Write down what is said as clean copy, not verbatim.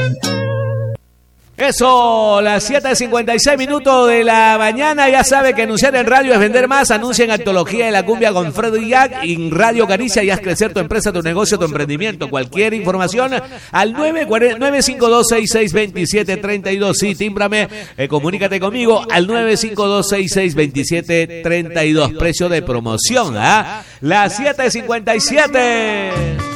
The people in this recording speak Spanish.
Eso, las 7:56 de la mañana. Ya sabe que anunciar en radio es vender más. Anuncia en Antología de la Cumbia con Freddy Jack en Radio Caricia y haz crecer tu empresa, tu negocio, tu emprendimiento. Cualquier información al 952-6627-32. Sí, tímbrame, comunícate conmigo al 952-6627-32. Precio de promoción, ¿ah? Las 7:57.